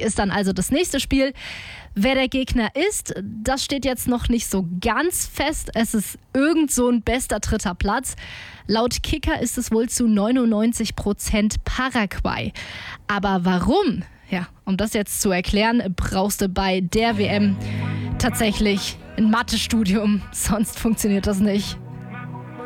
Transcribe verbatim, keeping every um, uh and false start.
ist dann also das nächste Spiel. Wer der Gegner ist, das steht jetzt noch nicht so ganz fest. Es ist irgend so ein bester dritter Platz. Laut Kicker ist es wohl zu neunundneunzig Prozent Paraguay. Aber warum? Ja, um das jetzt zu erklären, brauchst du bei der W M tatsächlich ein Mathestudium, sonst funktioniert das nicht.